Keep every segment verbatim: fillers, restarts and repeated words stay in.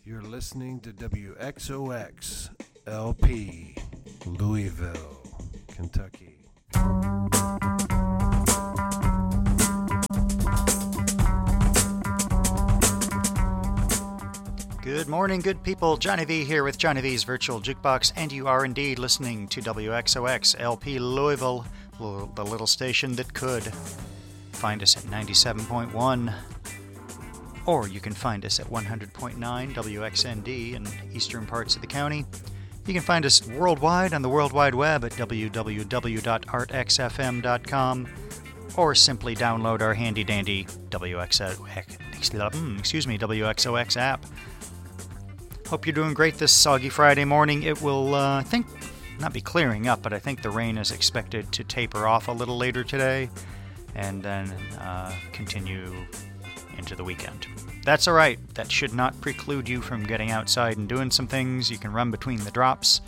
You're listening to W X O X L P, Louisville, Kentucky. Good morning, good people. Johnny V here with Johnny V's Virtual Jukebox, and you are indeed listening to W X O X L P Louisville, the little station that could. Find us at ninety-seven point one, or you can find us at one hundred point nine W X N D in eastern parts of the county. You can find us worldwide on the World Wide Web at w w w dot art x f m dot com, or simply download our handy-dandy W X O X, excuse me, W X O X app. Hope you're doing great this soggy Friday morning. It will, uh, I think, not be clearing up, but I think the rain is expected to taper off a little later today and then uh, continue into the weekend. That's all right. That should not preclude you from getting outside and doing some things. You can run between the drops.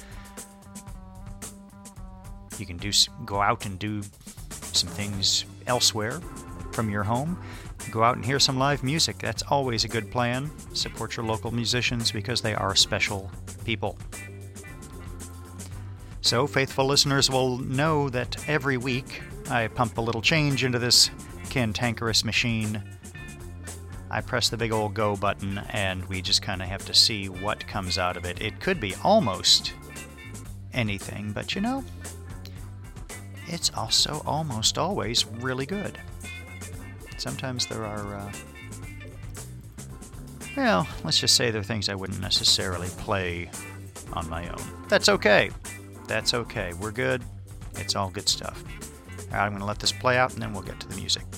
You can do go out and do some things elsewhere from your home. Go out and hear some live music. That's always a good plan. Support your local musicians because they are special people. So, faithful listeners will know that every week I pump a little change into this cantankerous machine. I press the big old go button and we just kind of have to see what comes out of it. It could be almost anything, but you know, it's also almost always really good. Sometimes there are, uh, well, let's just say there are things I wouldn't necessarily play on my own. That's okay. That's okay. We're good. It's all good stuff. All right, I'm going to let this play out and then we'll get to the music.